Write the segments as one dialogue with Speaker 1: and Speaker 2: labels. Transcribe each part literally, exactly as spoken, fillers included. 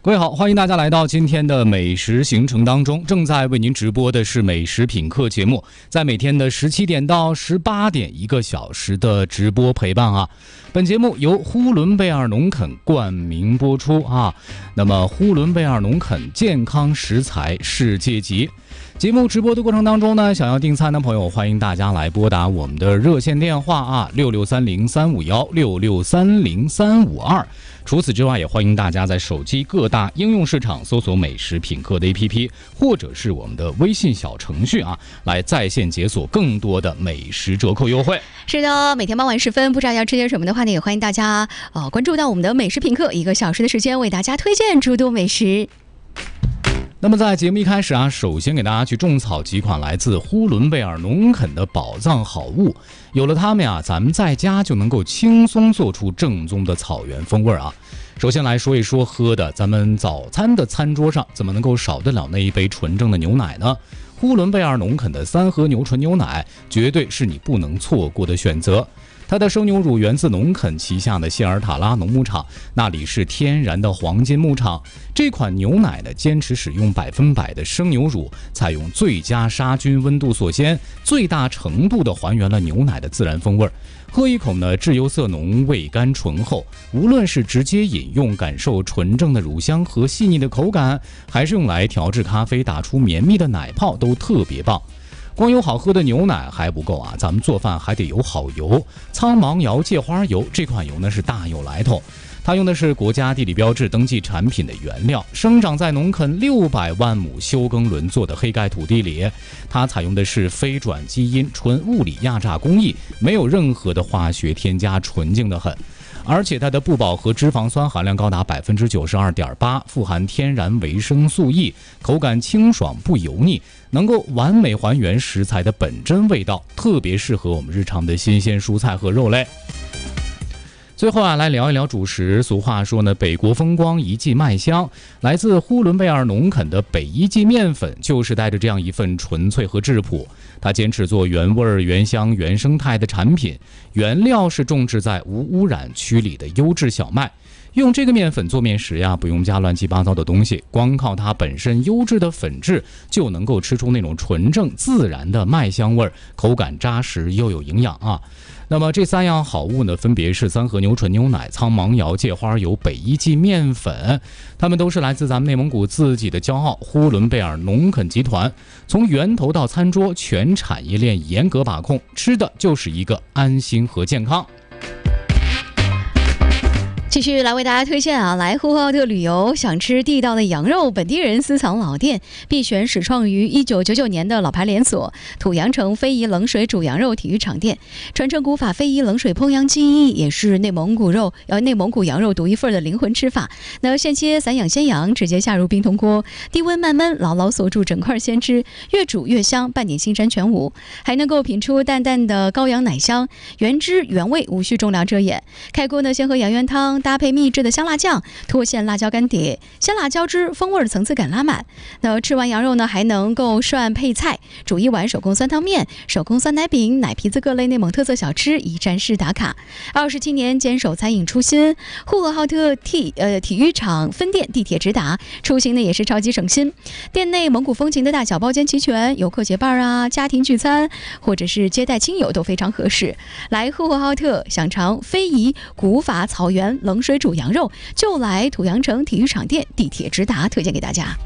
Speaker 1: 各位好，欢迎大家来到今天的美食行程当中。正在为您直播的是美食品客节目，在每天的十七点到十八点一个小时的直播陪伴啊。本节目由呼伦贝尔农垦冠名播出啊。那么呼伦贝尔农垦健康食材世界级。节目直播的过程当中呢，想要订餐的朋友，欢迎大家来拨打我们的热线电话啊，六六三零三五幺六六三零三五二。除此之外，也欢迎大家在手机各大应用市场搜索美食品客的 A P P， 或者是我们的微信小程序啊，来在线解锁更多的美食折扣优惠。
Speaker 2: 是的，每天傍晚时分，不知道要吃些什么的话呢，也欢迎大家呃关注到我们的美食品客，一个小时的时间为大家推荐诸多美食。
Speaker 1: 那么在节目一开始啊，首先给大家去种草几款来自呼伦贝尔农垦的宝藏好物，有了它们呀，咱们在家就能够轻松做出正宗的草原风味啊。首先来说一说喝的，咱们早餐的餐桌上怎么能够少得了那一杯纯正的牛奶呢？呼伦贝尔农垦的三和牛纯牛奶绝对是你不能错过的选择。它的生牛乳源自农垦旗下的谢尔塔拉农牧场，那里是天然的黄金牧场。这款牛奶呢，坚持使用百分百的生牛乳，采用最佳杀菌温度锁鲜，最大程度的还原了牛奶的自然风味。喝一口呢，质优色浓，味甘醇厚。无论是直接饮用，感受纯正的乳香和细腻的口感，还是用来调制咖啡，打出绵密的奶泡，都特别棒。光有好喝的牛奶还不够啊，咱们做饭还得有好油。苍芒窑芥花油这款油呢是大有来头，它用的是国家地理标志登记产品的原料，生长在农垦六百万亩休耕轮作的黑盖土地里。它采用的是非转基因纯物理压榨工艺，没有任何的化学添加，纯净的很。而且它的不饱和脂肪酸含量高达百分之九十二点八，富含天然维生素 E， 口感清爽不油腻，能够完美还原食材的本真味道，特别适合我们日常的新鲜蔬菜和肉类。最后啊，来聊一聊主食。俗话说呢，北国风光，一季麦香。来自呼伦贝尔农垦的北一季面粉，就是带着这样一份纯粹和质朴。它坚持做原味、原香、原生态的产品，原料是种植在无污染区里的优质小麦。用这个面粉做面食呀，不用加乱七八糟的东西，光靠它本身优质的粉质，就能够吃出那种纯正自然的麦香味，口感扎实又有营养啊。那么这三样好物呢，分别是三和牛纯牛奶、苍芒窑芥花油、北一季面粉，它们都是来自咱们内蒙古自己的骄傲呼伦贝尔农垦集团。从源头到餐桌，全产业链严格把控，吃的就是一个安心和健康。
Speaker 2: 继续来为大家推荐啊，来呼和浩特旅游，想吃地道的羊肉，本地人私藏老店，必选始创于一九九九年的老牌连锁土阳城非遗冷水煮羊肉体育场店，传承古法非遗冷水烹羊技艺，也是内蒙古肉呃内蒙古羊肉独一份的灵魂吃法。那现切散养鲜羊，直接下入冰铜锅，低温慢焖，牢牢锁住整块鲜汁，越煮越香，半点新山全无，还能够品出淡淡的羔羊奶香，原汁原味，无需重量遮掩。开锅呢，先喝羊源汤，搭配秘制的香辣酱，脱馅辣椒干碟，鲜辣交织，风味层次感拉满。那吃完羊肉呢，还能够涮配菜，煮一碗手工酸汤面、手工酸奶饼、奶皮子各类内蒙特色小吃，一站式打卡。二十七年坚守餐饮初心，呼和浩特体呃体育场分店地铁直达，出行呢也是超级省心。店内蒙古风情的大小包间齐全，游客结伴啊，家庭聚餐或者是接待亲友都非常合适。来呼和浩特想尝非遗古法草原冷水煮羊肉，就来土阳城体育场店，地铁直达，推荐给大家。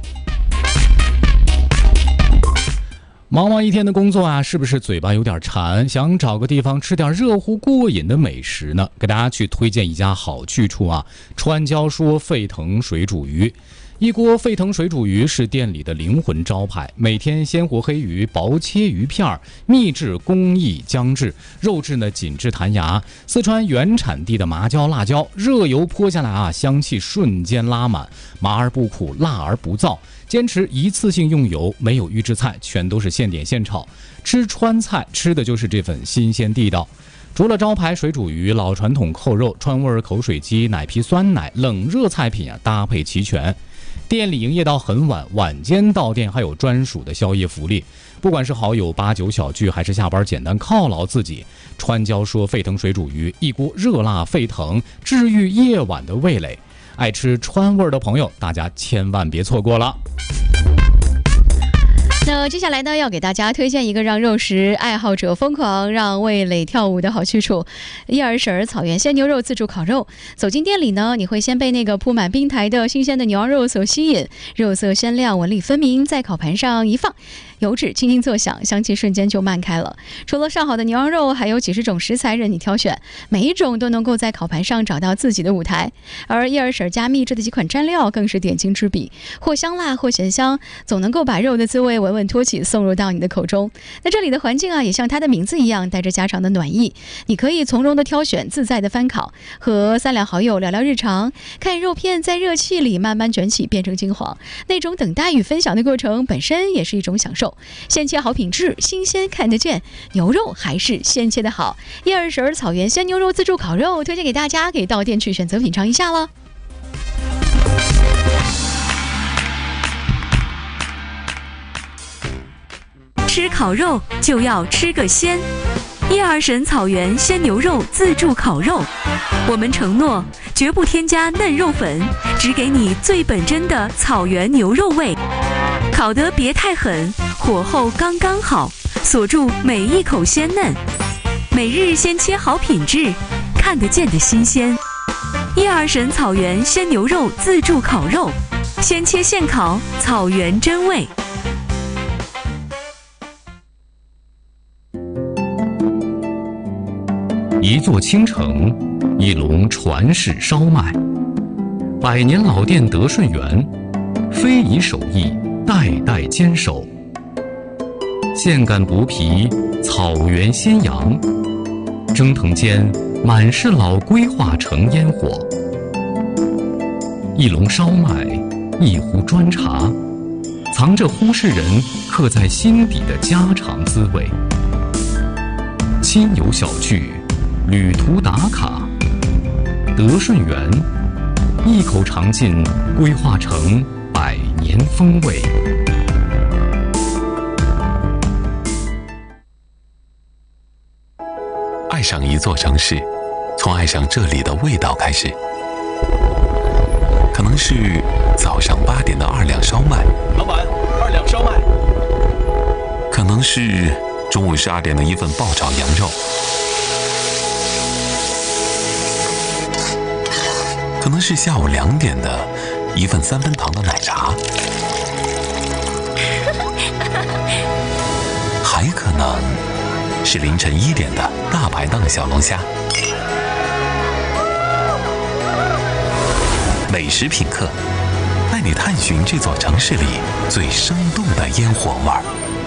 Speaker 1: 忙完一天的工作啊，是不是嘴巴有点馋，想找个地方吃点热乎过瘾的美食呢？给大家去推荐一家好去处啊，川椒说沸腾水煮鱼。一锅沸腾水煮鱼是店里的灵魂招牌，每天鲜活黑鱼薄切鱼片，秘制工艺姜制，肉质呢紧致弹牙。四川原产地的麻椒辣椒，热油泼下来啊，香气瞬间拉满，麻而不苦，辣而不燥。坚持一次性用油，没有预制菜，全都是现点现炒。吃川菜吃的就是这份新鲜地道。除了招牌水煮鱼、老传统扣肉、川味口水鸡、奶皮酸奶，冷热菜品啊搭配齐全。店里营业到很晚，晚间到店还有专属的宵夜福利。不管是好友八九小聚，还是下班简单犒劳自己，川椒说沸腾水煮鱼，一锅热辣沸腾，治愈夜晚的味蕾。 爱吃川味的朋友，大家千万别错过了。
Speaker 2: 那接下来呢，要给大家推荐一个让肉食爱好者疯狂、让味蕾跳舞的好去处——叶儿婶草原鲜牛肉自助烤肉。走进店里呢，你会先被那个铺满冰台的新鲜的牛羊肉所吸引，肉色鲜亮，纹理分明，在烤盘上一放，油脂轻轻作响，香气瞬间就漫开了。除了上好的牛羊肉，还有几十种食材任你挑选，每一种都能够在烤盘上找到自己的舞台。而叶儿婶家秘制的几款蘸料更是点睛之笔，或香辣，或咸香，总能够把肉的滋味稳稳托起，送入到你的口中。那这里的环境啊，也像它的名字一样，带着家常的暖意。你可以从容的挑选，自在的翻烤，和三两好友聊聊日常，看肉片在热气里慢慢卷起，变成金黄。那种等待与分享的过程本身也是一种享受。鲜切好品质，新鲜看得见，牛肉还是鲜切的好。叶儿婶草原鲜牛肉自助烤肉推荐给大家，可以到店去选择品尝一下了。
Speaker 3: 吃烤肉就要吃个鲜，叶儿婶草原鲜牛肉自助烤肉，我们承诺绝不添加嫩肉粉，只给你最本真的草原牛肉味，烤得别太狠，火候刚刚好，锁住每一口鲜嫩，每日鲜切好品质，看得见的新鲜。叶儿婶草原鲜牛肉自助烤肉，鲜切现烤，草原真味。
Speaker 1: 一座倾城，一笼传世烧麦，百年老店德顺园，非遗手艺代代坚守。现擀薄皮，草原鲜羊，蒸腾间满是老规划成烟火。一笼烧麦，一壶砖茶，藏着呼市人刻在心底的家常滋味。亲友小聚，旅途打卡，德顺园，一口尝尽，规划成百年风味。
Speaker 4: 爱上一座城市，从爱上这里的味道开始。可能是早上八点的二两烧麦，
Speaker 5: 老板，二两烧麦。
Speaker 4: 可能是中午十二点的一份爆炒羊肉。可能是下午两点的一份三分糖的奶茶，还可能是凌晨一点的大排档小龙虾。美食品客带你探寻这座城市里最生动的烟火味儿。